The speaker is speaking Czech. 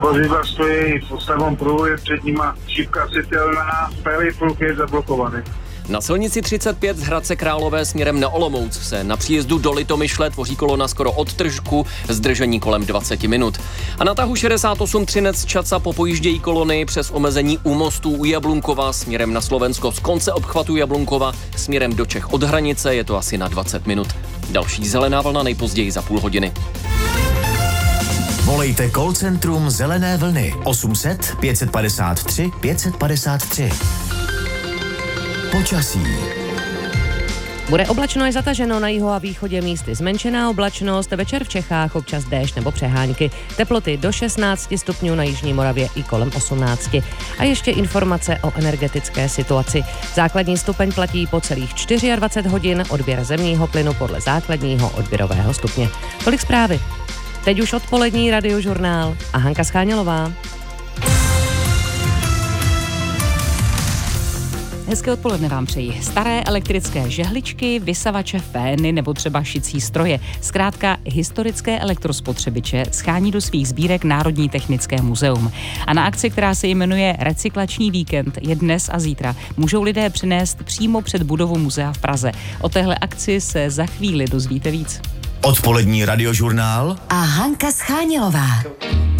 Vozidla stojí v ústavnom pruhu, je před nima šípka světelná, pravý pruh je zablokovaný. Na silnici 35 z Hradce Králové směrem na Olomouc se na příjezdu do Litomyšle tvoří kolona skoro od Tržku, zdržení kolem 20 minut. A na tahu 68 Třinec Čaca popojíždějí kolony přes omezení u mostů u Jablunkova směrem na Slovensko z konce obchvatu Jablunkova směrem do Čech od hranice, je to asi na 20 minut. Další zelená vlna nejpozději za půl hodiny. Volejte call centrum Zelené vlny 800 553 553. Počasí. Bude oblačno až zataženo, na jihu a východě místy zmenšená oblačnost, večer v Čechách občas déšť nebo přehánky. Teploty do 16 stupňů na jižní Moravě i kolem 18. A ještě informace o energetické situaci. Základní stupeň platí po celých 24 hodin, odběr zemního plynu podle základního odběrového stupně. Tolik zprávy. Teď už odpolední radiožurnál a Hanka Schánělová. Hezké odpoledne vám přeji. Staré elektrické žehličky, vysavače, fény nebo třeba šicí stroje. Zkrátka historické elektrospotřebiče schání do svých sbírek Národní technické muzeum. A na akci, která se jmenuje Recyklační víkend, je dnes a zítra, můžou lidé přinést přímo před budovu muzea v Praze. O téhle akci se za chvíli dozvíte víc. Odpolední radiožurnál a Hanka Schánělová.